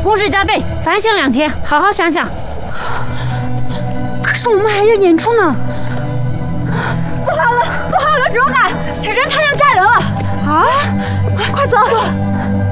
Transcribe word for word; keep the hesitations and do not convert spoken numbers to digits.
攻势加倍，反省两天，好好想想。 可是我们还要演出呢。 不好了，不好了，卓感，人他要嫁人了！ 啊，快走！